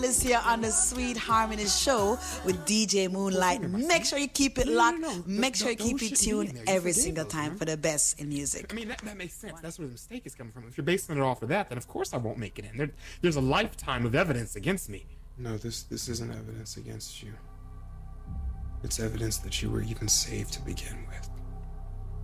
This here on the Sweet Harmony Show with DJ Moonlight. Make sure you keep it locked. Make sure you keep it tuned every single time for the best in music. I mean, that makes sense. That's where the mistake is coming from. If you're basing it off of that, then of course I won't make it in. There's a lifetime of evidence against me. No, this isn't evidence against you. It's evidence that you were even saved to begin with.